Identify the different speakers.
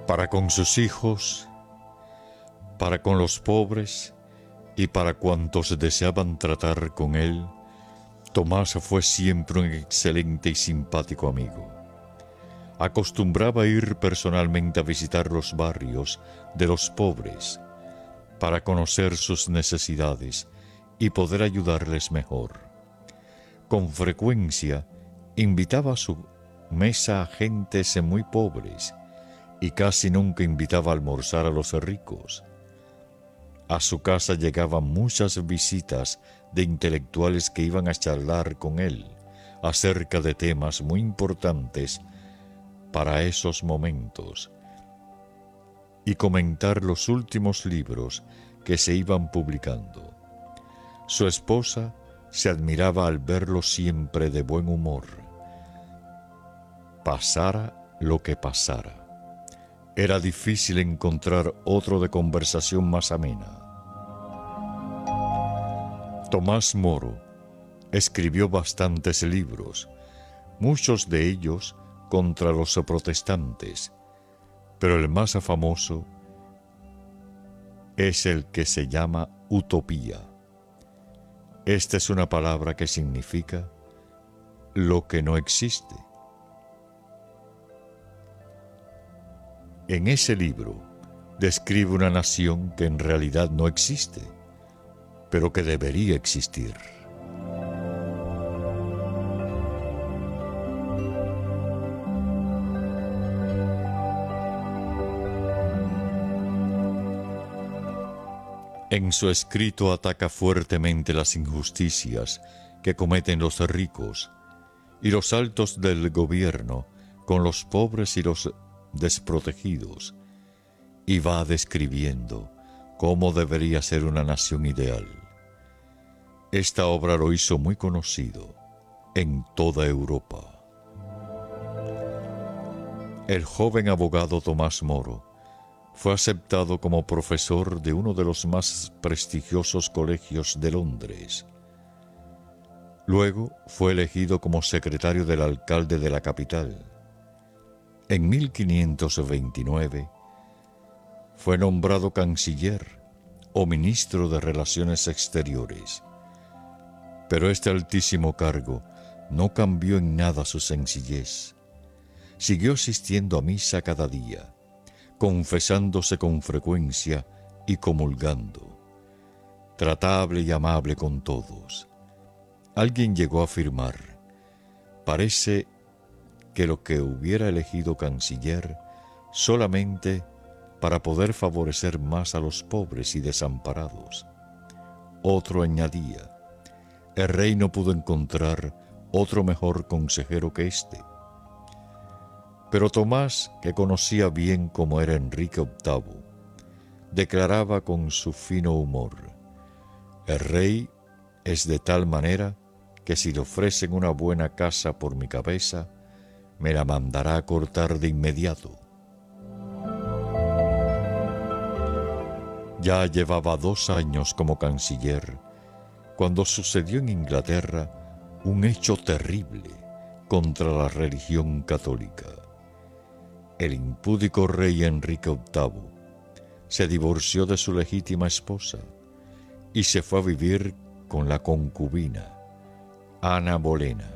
Speaker 1: para con sus hijos, para con los pobres y para cuantos deseaban tratar con él, Tomás fue siempre un excelente y simpático amigo. Acostumbraba ir personalmente a visitar los barrios de los pobres para conocer sus necesidades y poder ayudarles mejor. Con frecuencia invitaba a su mesa a gentes muy pobres y casi nunca invitaba a almorzar a los ricos. A su casa llegaban muchas visitas de intelectuales que iban a charlar con él acerca de temas muy importantes para esos momentos y comentar los últimos libros que se iban publicando. Su esposa se admiraba al verlo siempre de buen humor, pasara lo que pasara. Era difícil encontrar otro de conversación más amena. Tomás Moro escribió bastantes libros, muchos de ellos contra los protestantes, pero el más famoso es el que se llama Utopía. Esta es una palabra que significa lo que no existe. En ese libro describe una nación que en realidad no existe, pero que debería existir. En su escrito ataca fuertemente las injusticias que cometen los ricos y los altos del gobierno con los pobres y los desprotegidos, y va describiendo cómo debería ser una nación ideal. Esta obra lo hizo muy conocido en toda Europa. El joven abogado Tomás Moro fue aceptado como profesor de uno de los más prestigiosos colegios de Londres. Luego fue elegido como secretario del alcalde de la capital. En 1529 fue nombrado canciller o ministro de Relaciones Exteriores. Pero este altísimo cargo no cambió en nada su sencillez. Siguió asistiendo a misa cada día, confesándose con frecuencia y comulgando. Tratable y amable con todos. Alguien llegó a afirmar: parece que lo que hubiera elegido canciller solamente para poder favorecer más a los pobres y desamparados. Otro añadía: el rey no pudo encontrar otro mejor consejero que éste. Pero Tomás, que conocía bien cómo era Enrique VIII, declaraba con su fino humor: el rey es de tal manera que si le ofrecen una buena casa por mi cabeza, me la mandará a cortar de inmediato. Ya llevaba 2 años como canciller cuando sucedió en Inglaterra un hecho terrible contra la religión católica. El impúdico rey Enrique VIII se divorció de su legítima esposa y se fue a vivir con la concubina Ana Bolena.